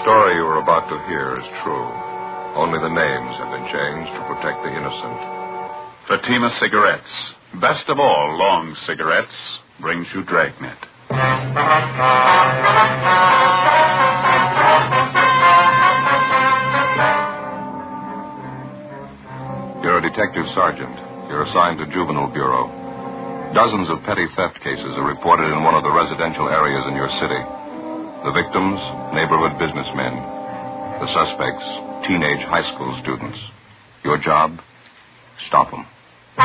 story you are about to hear is true. Only the names have been changed to protect the innocent. Fatima Cigarettes, best of all long cigarettes, brings you Dragnet. You're a detective sergeant. You're assigned to Juvenile Bureau. Dozens of petty theft cases are reported in one of the residential areas in your city. The victims, neighborhood businessmen. The suspects, teenage high school students. Your job? Stop them.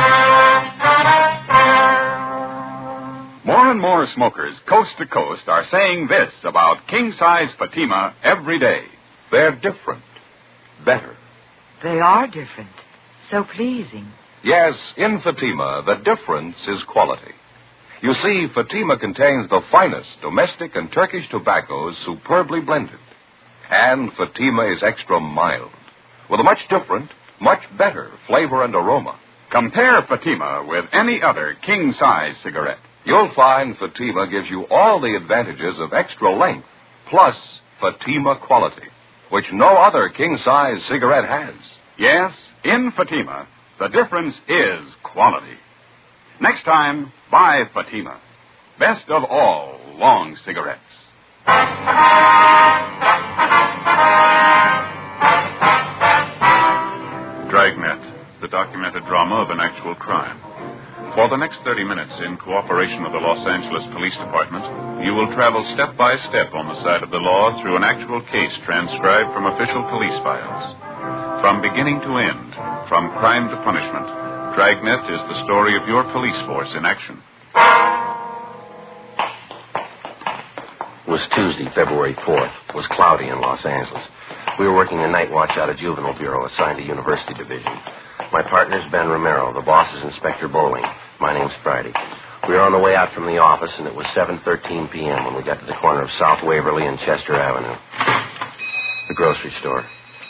More and more smokers, coast to coast, are saying this about king-size Fatima every day. They're different. Better. They are different. So pleasing. Yes, in Fatima, the difference is quality. You see, Fatima contains the finest domestic and Turkish tobaccos superbly blended. And Fatima is extra mild, with a much different, much better flavor and aroma. Compare Fatima with any other king-size cigarette. You'll find Fatima gives you all the advantages of extra length, plus Fatima quality, which no other king-size cigarette has. Yes, in Fatima, the difference is quality. Next time, buy Fatima. Best of all long cigarettes. Dragnet, the documented drama of an actual crime. For the next 30 minutes, in cooperation with the Los Angeles Police Department, you will travel step by step on the side of the law through an actual case transcribed from official police files. From beginning to end, from crime to punishment, Dragnet is the story of your police force in action. It was Tuesday, February 4th. It was cloudy in Los Angeles. We were working a night watch out of Juvenile Bureau, assigned to University Division. My partner's Ben Romero. The boss is Inspector Bowling. My name's Friday. We were on the way out from the office, and it was 7:13 p.m. when we got to the corner of South Waverly and Chester Avenue. The grocery store.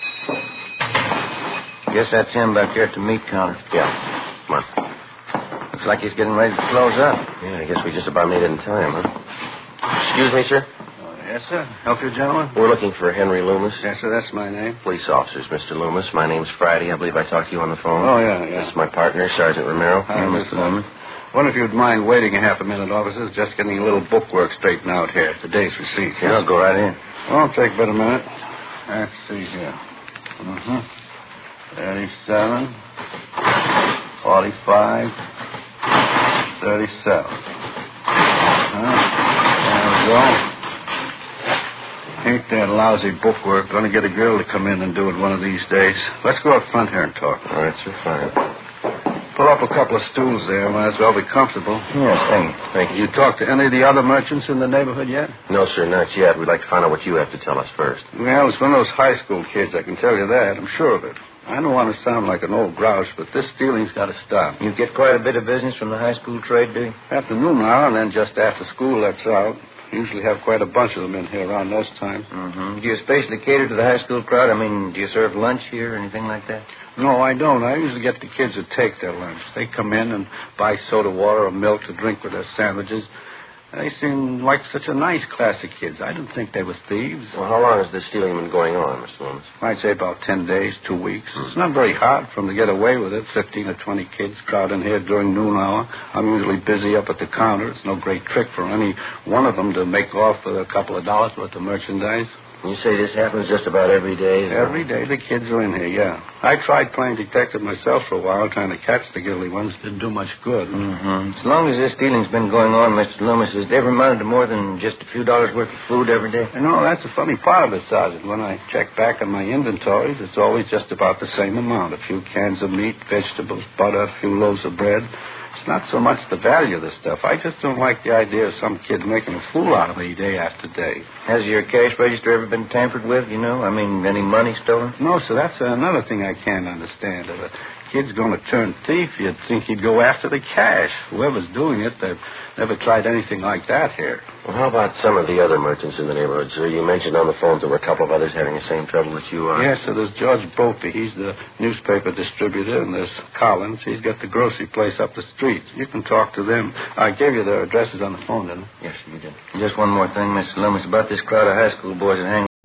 Guess that's him back there at the meat counter. Yeah. Come on. Looks like he's getting ready to close up. Yeah, I guess we just about made it in time, huh? Excuse me, sir? Yes, sir. Help you, gentlemen? We're looking for Henry Loomis. Yes, sir. That's my name. Police officers, Mr. Loomis. My name's Friday. I believe I talked to you on the phone. Oh, yeah. This is my partner, Sergeant Romero. Hi, Mr. Loomis. Wonder if you'd mind waiting a half a minute, officers. Just getting a little bookwork straightened out here. Today's receipts. Yeah, I'll go right in. Won't take but a minute. Let's see here. 37, 45, 37. There we go. Ain't that lousy bookwork going to get a girl to come in and do it one of these days? Let's go up front here and talk. All right, sir, fine. Pull up a couple of stools there. Might as well be comfortable. Yes, thank you. You talked to any of the other merchants in the neighborhood yet? No, sir, not yet. We'd like to find out what you have to tell us first. Well, it's one of those high school kids, I can tell you that. I'm sure of it. I don't want to sound like an old grouch, but this stealing's got to stop. You get quite a bit of business from the high school trade, do you? At the noon hour, and then just after school lets out. Usually have quite a bunch of them in here around those times. Mm-hmm. Do you especially cater to the high school crowd? I mean, do you serve lunch here or anything like that? No, I don't. I usually get the kids to take their lunch. They come in and buy soda water or milk to drink with their sandwiches. They seem like such a nice class of kids. I didn't think they were thieves. Well, how long has this stealing been going on, Mr. Loomis? I'd say about 10 days, 2 weeks. It's not very hard for them to get away with it. 15 or 20 kids crowd in here during noon hour. I'm usually busy up at the counter. It's no great trick for any one of them to make off with a couple of dollars worth of merchandise. You say this happens just about every day? Every day the kids are in here, yeah. I tried playing detective myself for a while, trying to catch the guilty ones. Didn't do much good. Mm-hmm. As long as this stealing's been going on, Mr. Loomis, has it ever amounted to more than just a few dollars worth of food every day? You know, that's the funny part of it, Sergeant. When I check back on my inventories, it's always just about the same amount. A few cans of meat, vegetables, butter, a few loaves of bread. It's not so much the value of the stuff. I just don't like the idea of some kid making a fool out of me day after day. Has your cash register ever been tampered with, you know? I mean, any money stolen? No, sir, that's another thing I can't understand. If a kid's going to turn thief, you'd think he'd go after the cash. Whoever's doing it, they've never tried anything like that here. Well, how about some of the other merchants in the neighborhood, sir? You mentioned on the phone there were a couple of others having the same trouble that you are. Yes, sir, there's George Bopey. He's the newspaper distributor, and there's Collins. He's got the grocery place up the street. You can talk to them. I gave you their addresses on the phone, didn't I? Yes, you did. Just one more thing, Mr. Loomis, about this crowd of high school boys that hang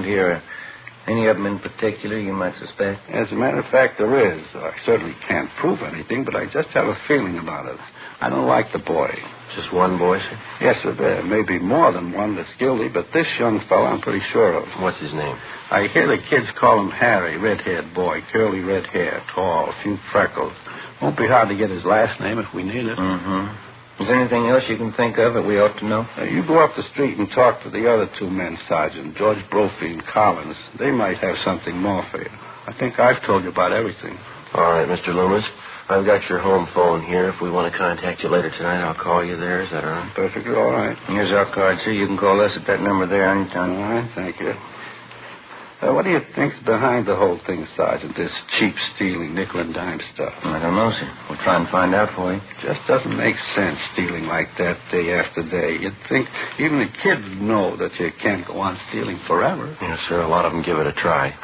here. Any of them in particular you might suspect? As a matter of fact, there is. I certainly can't prove anything, but I just have a feeling about it. I don't like the boy. Just one boy, sir? Yes, sir, there may be more than one that's guilty, but this young fellow I'm pretty sure of. What's his name? I hear the kids call him Harry, red-haired boy, curly red hair, tall, a few freckles. Won't be hard to get his last name if we need it. Mm-hmm. Is there anything else you can think of that we ought to know? You go up the street and talk to the other two men, Sergeant, George Brophy and Collins. They might have something more for you. I think I've told you about everything. All right, Mr. Loomis. I've got your home phone here. If we want to contact you later tonight, I'll call you there. Is that all right? Perfectly all right. Here's our card, sir. You can call us at that number there anytime. All right, thank you. What do you think's behind the whole thing, Sergeant, this cheap stealing, nickel and dime stuff? I don't know, sir. We'll try and find out for you. Just doesn't make sense stealing like that day after day. You'd think even a kid would know that you can't go on stealing forever. Yes, sir. A lot of them give it a try.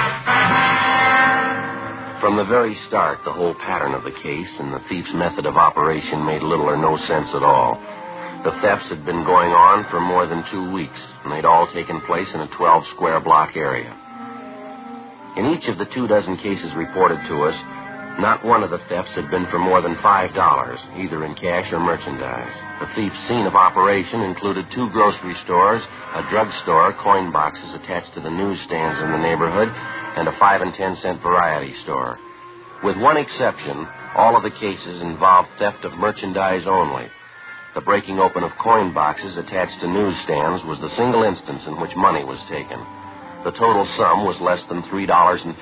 From the very start, the whole pattern of the case and the thief's method of operation made little or no sense at all. The thefts had been going on for more than 2 weeks, and they'd all taken place in a 12-square block area. In each of the 24 cases reported to us, not one of the thefts had been for more than $5, either in cash or merchandise. The thief's scene of operation included 2 grocery stores, a drugstore, coin boxes attached to the newsstands in the neighborhood, and a 5 and 10 cent variety store. With one exception, all of the cases involved theft of merchandise only. The breaking open of coin boxes attached to newsstands was the single instance in which money was taken. The total sum was less than $3.50.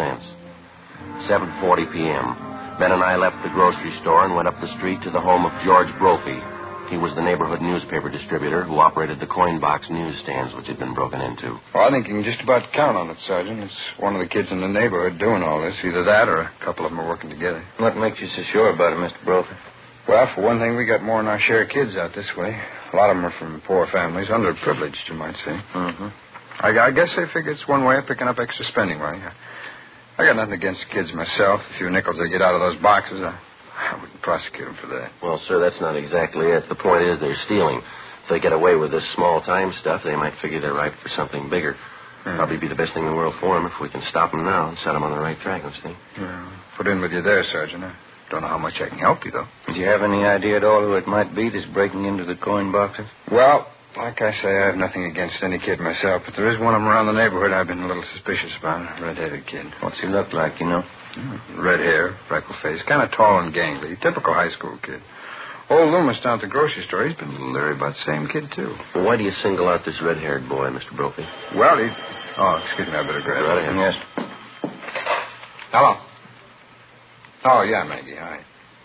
7:40 p.m. Ben and I left the grocery store and went up the street to the home of George Brophy. He was the neighborhood newspaper distributor who operated the coin box newsstands which had been broken into. Well, I think you can just about count on it, Sergeant. It's one of the kids in the neighborhood doing all this. Either that or a couple of them are working together. What makes you so sure about it, Mr. Brophy? Well, for one thing, we got more than our share of kids out this way. A lot of them are from poor families, underprivileged, you might say. Mm-hmm. I guess they figure it's one way of picking up extra spending money. I got nothing against kids myself. A few nickels they get out of those boxes, I wouldn't prosecute them for that. Well, sir, that's not exactly it. The point is they're stealing. If they get away with this small-time stuff, they might figure they're ripe for something bigger. Probably be the best thing in the world for them if we can stop them now and set them on the right track, don't you think? Yeah. Put in with you there, Sergeant. I don't know how much I can help you, though. Do you have any idea at all who it might be that's breaking into the coin boxes? Well, like I say, I have nothing against any kid myself, but there is one of them around the neighborhood I've been a little suspicious about, a red-headed kid. What's he look like, you know? Red hair, freckle face, kind of tall and gangly, typical high school kid. Old Loomis down at the grocery store, he's been a little leery about the same kid, too. Well, why do you single out this red-haired boy, Mr. Brophy? Well, he... Oh, excuse me, I better grab Right it. ahead. Yes. Hello. Oh, yeah, Maggie, hi.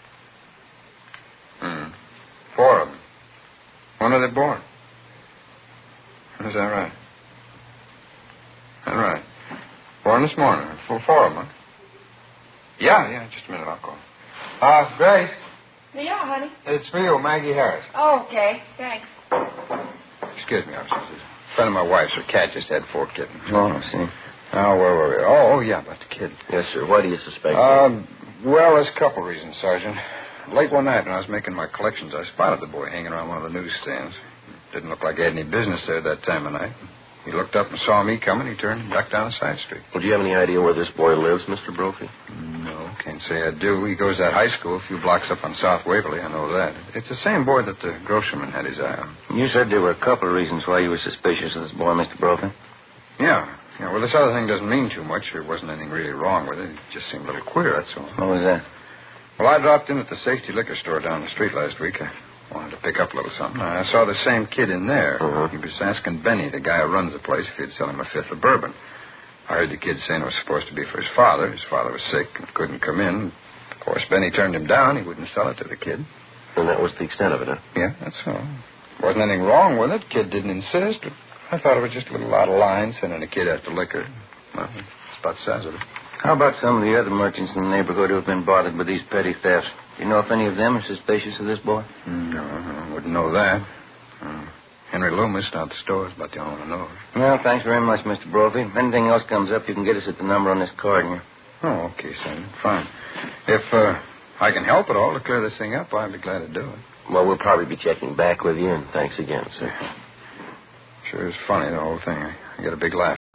4 of them. When are they born? Is that right? All right. Born this morning. 4 of them, huh? Yeah, just a minute, I'll call. Grace. Yeah, honey. It's for you, Maggie Harris. Oh, okay. Thanks. Excuse me, officer. A friend of my wife's, her cat just had 4 kittens. Oh, I see. Oh, where were we? Oh, yeah, about the kid. Yes, sir. Why do you suspect Well, there's a couple reasons, Sergeant. Late one night when I was making my collections, I spotted the boy hanging around one of the newsstands. Didn't look like he had any business there that time of night. He looked up and saw me coming. He turned and ducked down a side street. Well, do you have any idea where this boy lives, Mr. Brophy? No, can't say I do. He goes to that high school a few blocks up on South Waverly. I know that. It's the same boy that the grocerman had his eye on. You said there were a couple of reasons why you were suspicious of this boy, Mr. Brophy. Yeah, well, this other thing doesn't mean too much. There wasn't anything really wrong with it. It just seemed a little queer, that's all. What was that? Well, I dropped in at the safety liquor store down the street last week. I wanted to pick up a little something. I saw the same kid in there. He was asking Benny, the guy who runs the place, if he'd sell him a fifth of bourbon. I heard the kid saying it was supposed to be for his father. His father was sick and couldn't come in. Of course, Benny turned him down. He wouldn't sell it to the kid. And that was the extent of it, huh? Yeah, that's all. Wasn't anything wrong with it. Kid didn't insist. I thought it was just a little out of line sending a kid after liquor. Well, that's about the size of it. How about some of the other merchants in the neighborhood who have been bothered with these petty thefts? Do you know if any of them are suspicious of this boy? No, I wouldn't know that. Henry Loomis down at the store is about the only one I know. Well, thanks very much, Mr. Brophy. If anything else comes up, you can get us at the number on this card here. Oh, okay, Sergeant. Fine. If I can help at all to clear this thing up, I'd be glad to do it. Well, we'll probably be checking back with you, and thanks again, sir. Sure is funny, the whole thing. I get a big laugh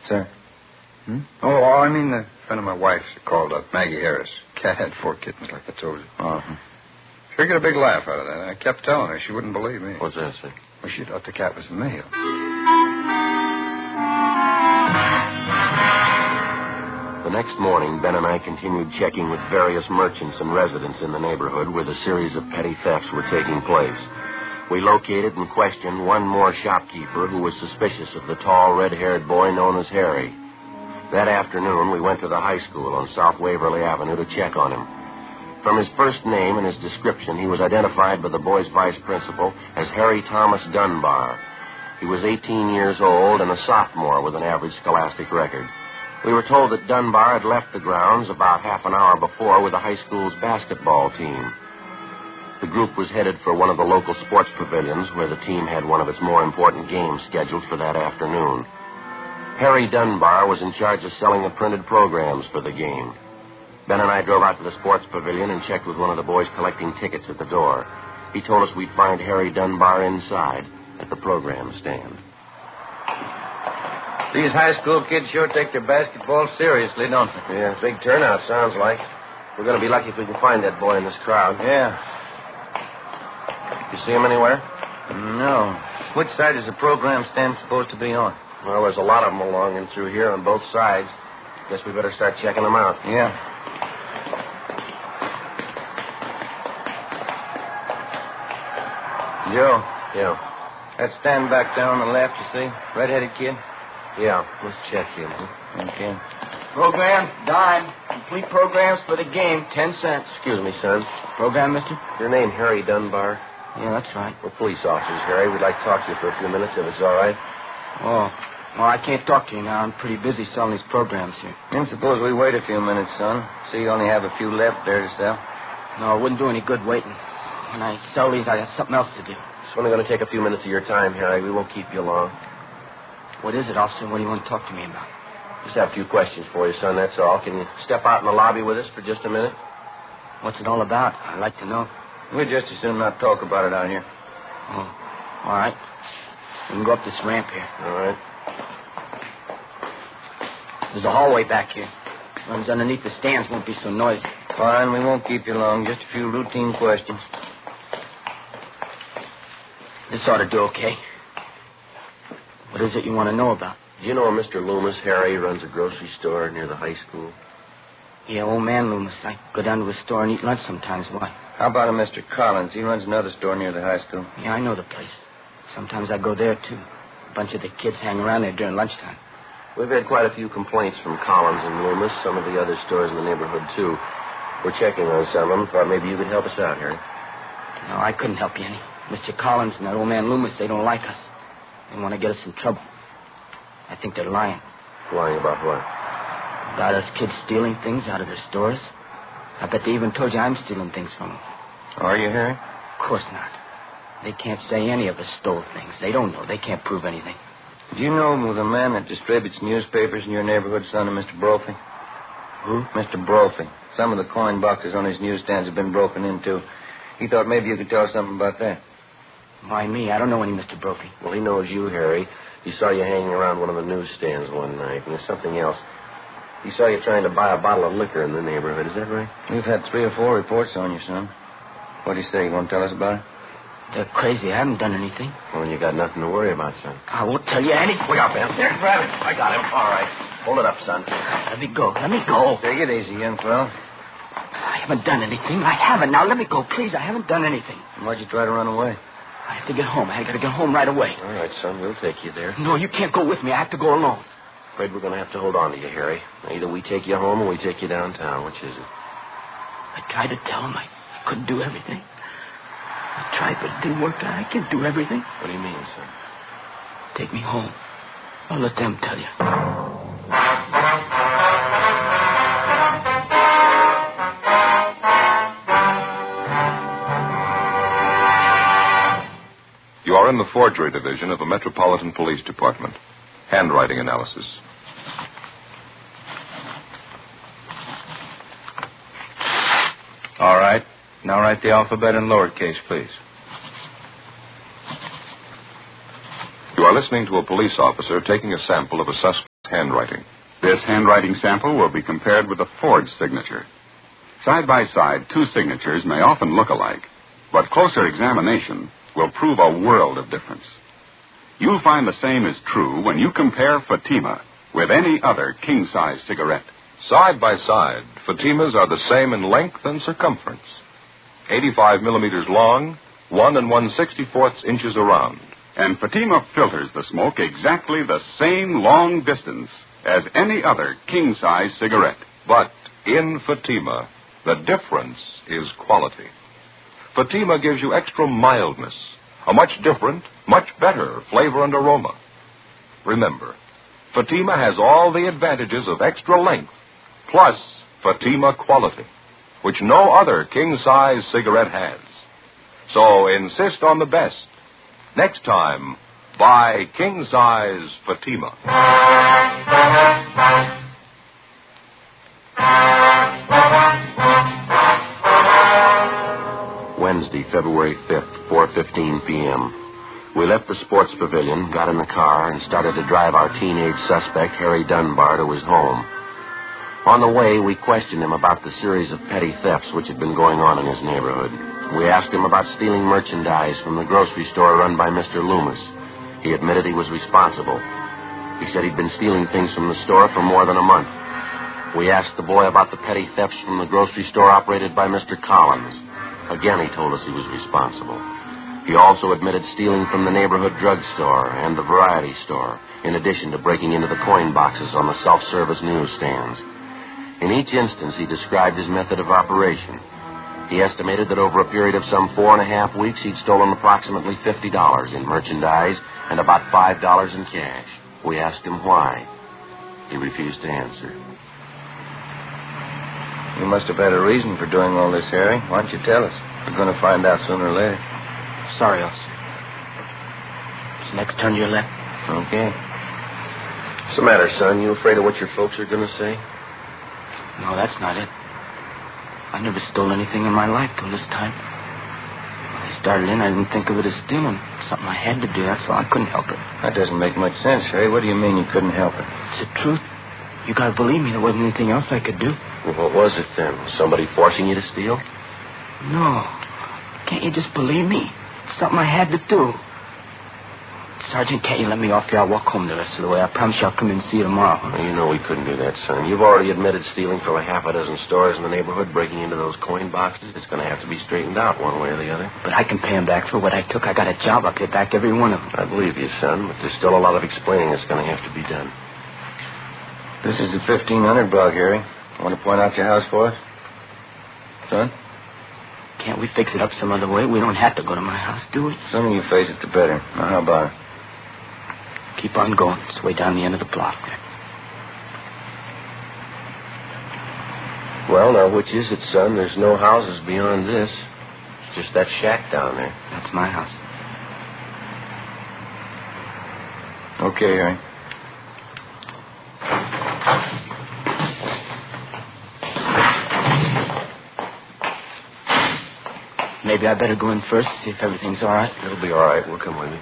Sir? Oh, I mean the friend of my wife's called up, Maggie Harris. Cat had 4 kittens, like I told you. Uh-huh. Sure get a big laugh out of that. I kept telling her. She wouldn't believe me. What's that, sir? Well, she thought the cat was male. The next morning, Ben and I continued checking with various merchants and residents in the neighborhood where the series of petty thefts were taking place. We located and questioned one more shopkeeper who was suspicious of the tall, red-haired boy known as Harry. That afternoon, we went to the high school on South Waverly Avenue to check on him. From his first name and his description, he was identified by the boy's vice principal as Harry Thomas Dunbar. He was 18 years old and a sophomore with an average scholastic record. We were told that Dunbar had left the grounds about half an hour before with the high school's basketball team. The group was headed for one of the local sports pavilions where the team had one of its more important games scheduled for that afternoon. Harry Dunbar was in charge of selling the printed programs for the game. Ben and I drove out to the sports pavilion and checked with one of the boys collecting tickets at the door. He told us we'd find Harry Dunbar inside at the program stand. These high school kids sure take their basketball seriously, don't they? Yeah, big turnout, sounds like. We're going to be lucky if we can find that boy in this crowd. Yeah. You see him anywhere? No. Which side is the program stand supposed to be on? Well, there's a lot of them along and through here on both sides. Guess we better start checking them out. Yeah. Joe. Yeah. That stand back there on the left, you see? Red-headed kid? Yeah, let's check him. Okay. Programs, dime. Complete programs for the game, 10 cents. Excuse me, son. Program, mister? Your name Harry Dunbar? Yeah, that's right. We're police officers, Harry. We'd like to talk to you for a few minutes, if it's all right. Oh. Well, I can't talk to you now. I'm pretty busy selling these programs here. Then suppose we wait a few minutes, son. See, you only have a few left there to sell. No, it wouldn't do any good waiting. When I sell these, I have something else to do. It's only going to take a few minutes of your time, Harry. We won't keep you long. What is it, officer? What do you want to talk to me about? Just have a few questions for you, son, that's all. Can you step out in the lobby with us for just a minute? What's it all about? I'd like to know. We'd just as soon not talk about it out here. Oh, all right. We can go up this ramp here. All right. There's a hallway back here. Ones underneath the stands won't be so noisy. Fine, we won't keep you long. Just a few routine questions. This ought to do okay. What is it you want to know about? Do you know a Mr. Loomis? Harry runs a grocery store near the high school. Yeah, old man Loomis. I go down to his store and eat lunch sometimes. Why? How about a Mr. Collins? He runs another store near the high school. Yeah, I know the place. Sometimes I go there, too. A bunch of the kids hang around there during lunchtime. We've had quite a few complaints from Collins and Loomis, some of the other stores in the neighborhood, too. We're checking on some of them. Thought maybe you could help us out, Harry. No, I couldn't help you any. Mr. Collins and that old man Loomis, they don't like us. They want to get us in trouble. I think they're lying. Lying about what? About us kids stealing things out of their stores. I bet they even told you I'm stealing things from them. Are you, Harry? Of course not. They can't say any of us stole things. They don't know. They can't prove anything. Do you know the man that distributes newspapers in your neighborhood, son of Mr. Brophy? Who? Mr. Brophy. Some of the coin boxes on his newsstands have been broken into. He thought maybe you could tell us something about that. Why me? I don't know any Mr. Brophy. Well, he knows you, Harry. He saw you hanging around one of the newsstands one night, and there's something else. He saw you trying to buy a bottle of liquor in the neighborhood. Is that right? We've had 3 or 4 reports on you, son. What do you say? You want to tell us about it? They're crazy. I haven't done anything. Well, you got nothing to worry about, son. I won't tell you anything. Look out, Ben. There, grab it. I got him. All right. Hold it up, son. Let me go. Let me go. Take it easy, young fellow. I haven't done anything. I haven't. Now, let me go, please. I haven't done anything. Why'd you try to run away? I have to get home. I got to get home right away. All right, son. We'll take you there. No, you can't go with me. I have to go alone. Afraid we're going to have to hold on to you, Harry. Either we take you home or we take you downtown. Which is it? I tried to tell him I couldn't do everything. I tried, but it didn't work. I can't do everything. What do you mean, son? Take me home. I'll let them tell you. You are in the forgery division of the Metropolitan Police Department. Handwriting analysis. All right. Now write the alphabet in lowercase, please. You are listening to a police officer taking a sample of a suspect handwriting. This handwriting sample will be compared with a forged signature. Side by side, two signatures may often look alike, but closer examination will prove a world of difference. You'll find the same is true when you compare Fatima with any other king-size cigarette. Side by side, Fatimas are the same in length and circumference. 85 millimeters long, 1 1/64 inches around. And Fatima filters the smoke exactly the same long distance as any other king-size cigarette. But in Fatima, the difference is quality. Fatima gives you extra mildness, a much different, much better flavor and aroma. Remember, Fatima has all the advantages of extra length, plus Fatima quality, which no other king-size cigarette has. So insist on the best. Next time, buy king-size Fatima. Wednesday, February 5th, 4:15 p.m. We left the sports pavilion, got in the car, and started to drive our teenage suspect, Harry Dunbar, to his home. On the way, we questioned him about the series of petty thefts which had been going on in his neighborhood. We asked him about stealing merchandise from the grocery store run by Mr. Loomis. He admitted he was responsible. He said he'd been stealing things from the store for more than a month. We asked the boy about the petty thefts from the grocery store operated by Mr. Collins. Again, he told us he was responsible. He also admitted stealing from the neighborhood drugstore and the variety store, in addition to breaking into the coin boxes on the self-service newsstands. In each instance, he described his method of operation. He estimated that over a period of some 4.5 weeks, he'd stolen approximately $50 in merchandise and about $5 in cash. We asked him why. He refused to answer. You must have had a reason for doing all this, Harry. Why don't you tell us? We're going to find out sooner or later. Sorry, officer. It's next turn to your left. Okay. What's the matter, son? You afraid of what your folks are going to say? No, that's not it. I never stole anything in my life till this time. When I started in, I didn't think of it as stealing. Something I had to do, that's all. I couldn't help it. That doesn't make much sense, Harry. What do you mean you couldn't help it? It's the truth. You gotta believe me. There wasn't anything else I could do. Well, what was it then? Was somebody forcing you to steal? No. Can't you just believe me? It's something I had to do. Sergeant, can't you let me off here? I'll walk home the rest of the way. I promise you I'll come in and see you tomorrow. Well, you know we couldn't do that, son. You've already admitted stealing from a half a dozen stores in the neighborhood, breaking into those coin boxes. It's going to have to be straightened out one way or the other. But I can pay him back for what I took. I got a job. I'll pay back every one of them. I believe you, son, but there's still a lot of explaining that's going to have to be done. This is the 1500 block, Harry. Want to point out your house for us? Son? Can't we fix it up some other way? We don't have to go to my house, do we? The sooner you face it, the better. Now, how about it? Keep on going. It's way down the end of the block there. Well, now, which is it, son? There's no houses beyond this. It's just that shack down there. That's my house. Okay, Harry. Maybe I better go in first, see if everything's all right. It'll be all right. We'll come with you.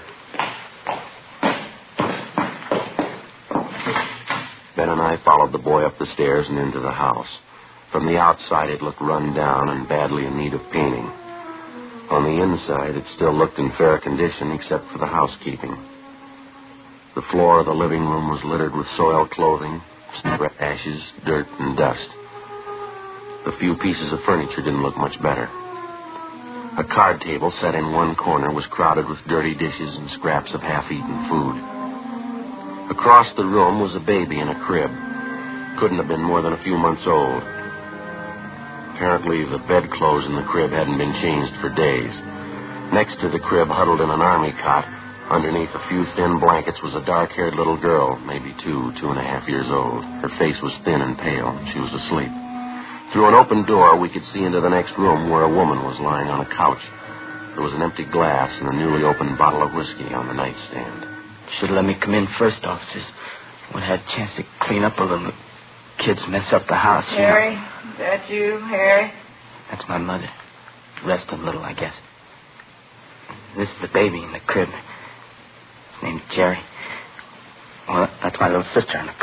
Ben and I followed the boy up the stairs and into the house. From the outside, it looked run down and badly in need of painting. On the inside, it still looked in fair condition, except for the housekeeping. The floor of the living room was littered with soiled clothing, ashes, dirt, and dust. The few pieces of furniture didn't look much better. A card table set in one corner was crowded with dirty dishes and scraps of half-eaten food. Across the room was a baby in a crib. Couldn't have been more than a few months old. Apparently, the bedclothes in the crib hadn't been changed for days. Next to the crib, huddled in an army cot, underneath a few thin blankets, was a dark-haired little girl, maybe 2.5 years old. Her face was thin and pale. She was asleep. Through an open door, we could see into the next room where a woman was lying on a couch. There was an empty glass and a newly opened bottle of whiskey on the nightstand. Should have let me come in first, officers. Would have had a chance to clean up a little. Kids mess up the house. Harry, is that you, Harry? That's my mother. Rest a little, I guess. This is the baby in the crib. His name's Jerry. Well, that's my little sister in the